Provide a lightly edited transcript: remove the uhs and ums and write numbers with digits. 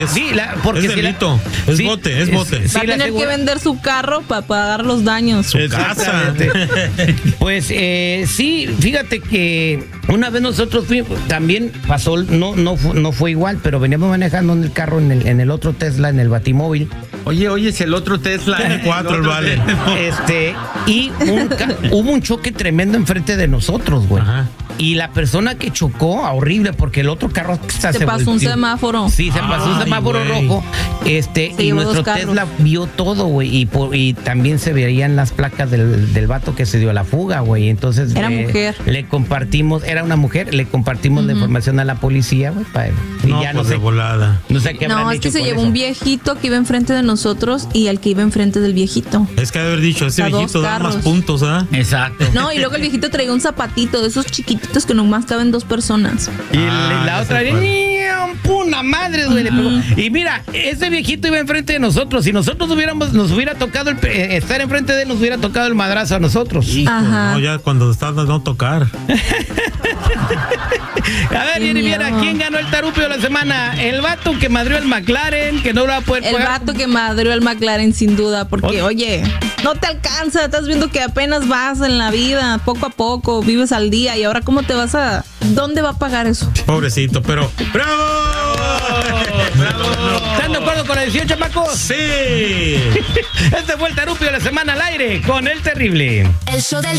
Sí, porque es delito, es bote. Va a tener que vender su carro para pagar los daños. Su casa. Pues sí, fíjate que una vez nosotros fuimos, también pasó, no fue igual, pero veníamos manejando en el carro, en el otro Tesla, en el Batimóvil. Oye, si el otro Tesla... Tiene 4 el vale. Y hubo un choque tremendo enfrente de nosotros, güey. Ajá. Y la persona que chocó, horrible, porque el otro carro se pasó un semáforo. Sí, se pasó un semáforo rojo. Y nuestro Tesla vio todo, güey. Y también se veían las placas del vato que se dio la fuga, güey. Entonces era mujer. Le compartimos, era una mujer, le compartimos la información a la policía, güey. No sé, de volada. No sé qué habrán No, es hecho que se con llevó eso. un viejito que iba enfrente de nosotros y el que iba enfrente del viejito. Es que haber dicho, ese viejito da más puntos, ¿ah? Exacto. No, y luego el viejito traía un zapatito de esos chiquititos que nomás caben 2 personas. Y la otra, ¡puna madre, güey! Y mira, ese viejito iba enfrente de nosotros. Si nosotros nos hubiera tocado estar enfrente de él, nos hubiera tocado el madrazo a nosotros. Ajá. No, ya cuando estás no tocar. A ver, Viera, ¿quién ganó el tarupio de la semana? El vato que madrió el McLaren, que no lo va a poder pagar. El vato que madrió el McLaren, sin duda, porque, oye, no te alcanza, estás viendo que apenas vas en la vida, poco a poco, vives al día, y ahora ¿cómo te vas a... ¿Dónde va a pagar eso? Pobrecito, pero... ¡Bravo! ¿Están de acuerdo con la decisión, chamacos? ¡Sí! Este fue el tarupio de la semana al aire con El Terrible. El show del